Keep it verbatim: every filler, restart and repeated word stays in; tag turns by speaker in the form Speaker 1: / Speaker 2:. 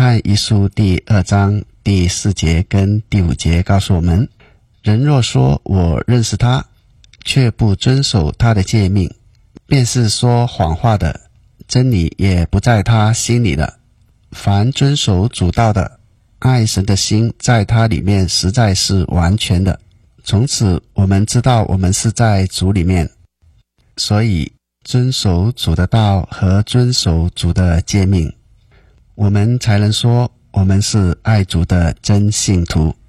Speaker 1: 翰一书第二章第四节跟第五节告诉我们，人若说我认识他，却不遵守他的诫命，便是说谎话的，真理也不在他心里了。凡遵守主道的，爱神的心在他里面实在是完全的。从此我们知道我们是在主里面，所以遵守主的道和遵守主的诫命，我们才能说我们是爱主的真信徒。